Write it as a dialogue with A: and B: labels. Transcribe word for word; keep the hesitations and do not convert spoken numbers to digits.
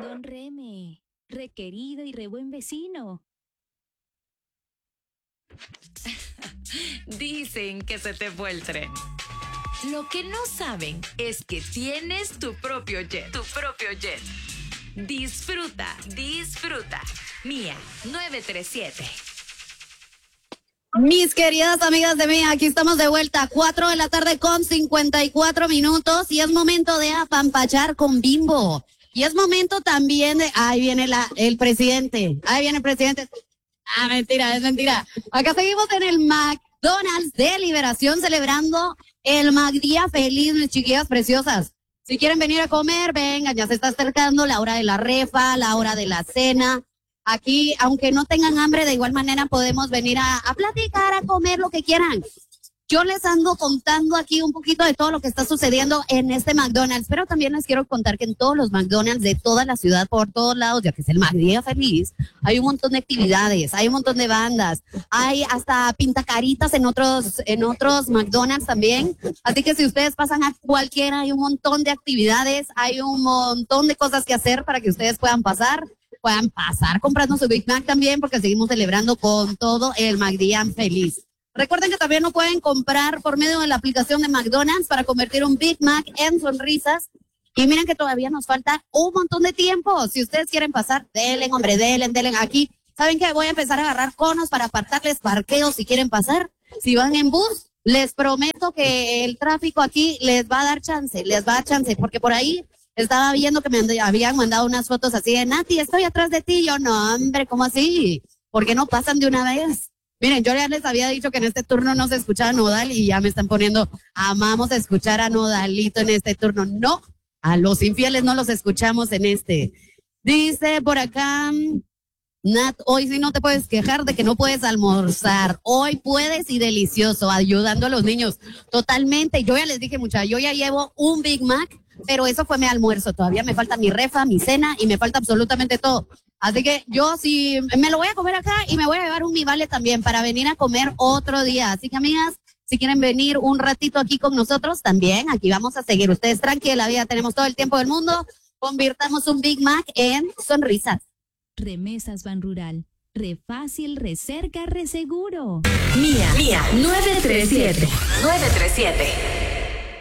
A: Don Reme, requerido y re buen vecino.
B: Dicen que se te fue el tren. Lo que no saben es que tienes tu propio jet. Tu propio jet. Disfruta, disfruta. Mía nueve tres siete.
C: Mis queridas amigas de Mía, aquí estamos de vuelta, cuatro de la tarde con cincuenta y cuatro minutos y es momento de apampachar con Bimbo. Y es momento también de, ahí viene la, el presidente, ahí viene el presidente. Ah, mentira, es mentira. Acá seguimos en el McDonald's de Liberación celebrando el McDía feliz, mis chiquillas preciosas. Si quieren venir a comer, vengan, ya se está acercando la hora de la refa, la hora de la cena. Aquí, aunque no tengan hambre, de igual manera podemos venir a, a platicar, a comer lo que quieran. Yo les ando contando aquí un poquito de todo lo que está sucediendo en este McDonald's, pero también les quiero contar que en todos los McDonald's de toda la ciudad, por todos lados, ya que es el McDía Feliz, hay un montón de actividades, hay un montón de bandas, hay hasta pintacaritas en otros, en otros McDonald's también. Así que si ustedes pasan a cualquiera, hay un montón de actividades, hay un montón de cosas que hacer para que ustedes puedan pasar. puedan pasar comprando su Big Mac también, porque seguimos celebrando con todo el McDía Feliz. Recuerden que también lo pueden comprar por medio de la aplicación de McDonald's para convertir un Big Mac en sonrisas. Y miren que todavía nos falta un montón de tiempo. Si ustedes quieren pasar, denle, hombre, denle, denle. Aquí, ¿saben qué? Voy a empezar a agarrar conos para apartarles parqueos si quieren pasar. Si van en bus, les prometo que el tráfico aquí les va a dar chance, les va a dar chance, porque por ahí estaba viendo que me habían mandado unas fotos así de Nati, estoy atrás de ti. Yo, no, hombre, ¿cómo así? ¿Por qué no pasan de una vez? Miren, yo ya les había dicho que en este turno no se escuchaba Nodal y ya me están poniendo, amamos escuchar a Nodalito en este turno. No, a los infieles no los escuchamos en este. Dice por acá, Nat, hoy sí no te puedes quejar de que no puedes almorzar. Hoy puedes y delicioso, ayudando a los niños. Totalmente. Yo ya les dije, muchachos, yo ya llevo un Big Mac, pero eso fue mi almuerzo. Todavía me falta mi refa, mi cena y me falta absolutamente todo. Así que yo sí me lo voy a comer acá y me voy a llevar un mi vale también para venir a comer otro día. Así que, amigas, si quieren venir un ratito aquí con nosotros, también aquí vamos a seguir. Ustedes tranquilas, vida, tenemos todo el tiempo del mundo. Convirtamos un Big Mac en sonrisas.
A: Remesas Ban Rural. Re fácil, re cerca, re seguro.
B: Mía, Mía nueve tres siete. nueve tres siete.